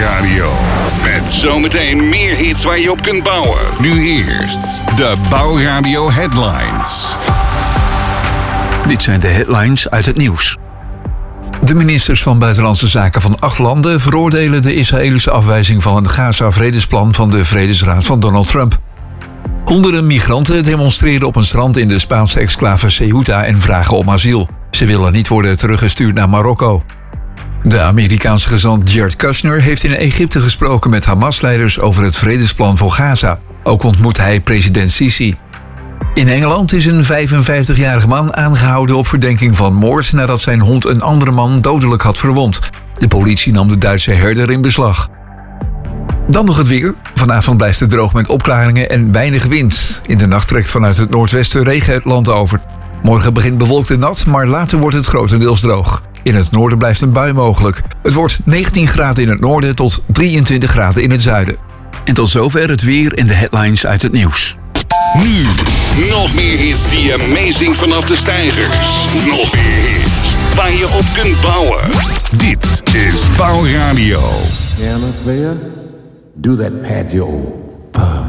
Bouwradio. Met zometeen meer hits waar je op kunt bouwen. Nu eerst de Bouwradio Headlines. Dit zijn de headlines uit het nieuws. De ministers van Buitenlandse Zaken van 8 landen veroordelen de Israëlische afwijzing van een Gaza-vredesplan van de Vredesraad van Donald Trump. Honderden migranten demonstreren op een strand in de Spaanse exclave Ceuta en vragen om asiel. Ze willen niet worden teruggestuurd naar Marokko. De Amerikaanse gezant Jared Kushner heeft in Egypte gesproken met Hamas-leiders over het vredesplan voor Gaza. Ook ontmoet hij president Sisi. In Engeland is een 55-jarige man aangehouden op verdenking van moord nadat zijn hond een andere man dodelijk had verwond. De politie nam de Duitse herder in beslag. Dan nog het weer. Vanavond blijft het droog met opklaringen en weinig wind. In de nacht trekt vanuit het noordwesten regen het land over. Morgen begint bewolkt en nat, maar later wordt het grotendeels droog. In het noorden blijft een bui mogelijk. Het wordt 19 graden in het noorden tot 23 graden in het zuiden. En tot zover het weer en de headlines uit het nieuws. Nu, nog meer hits die amazing vanaf de steigers. Nog meer hits waar je op kunt bouwen. Dit is Bouwradio. Piano player, do that patio.